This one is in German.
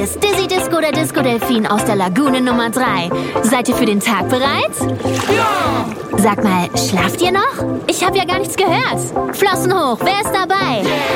Hier ist Dizzy Disco, der Disco-Delfin aus der Lagune Nummer 3. Seid ihr für den Tag bereit? Ja! Sag mal, schlaft ihr noch? Ich habe ja gar nichts gehört. Flossen hoch, wer ist dabei?